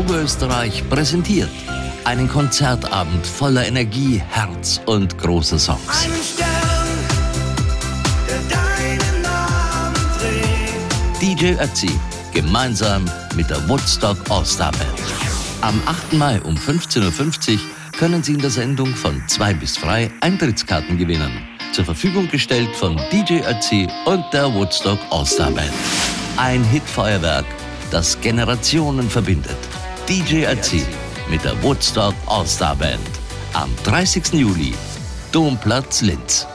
Oberösterreich präsentiert einen Konzertabend voller Energie, Herz und großer Songs. Einen Stern, der deinen Namen trägt. DJ Ötzi, gemeinsam mit der Woodstock All-Star Band. Am 8. Mai um 15.50 Uhr können Sie in der Sendung von 2 bis frei Eintrittskarten gewinnen. Zur Verfügung gestellt von DJ Ötzi und der Woodstock All-Star Band. Ein Hitfeuerwerk, das Generationen verbindet. DJ Ötzi mit der Woodstock All-Star Band. Am 30. Juli, Domplatz Linz.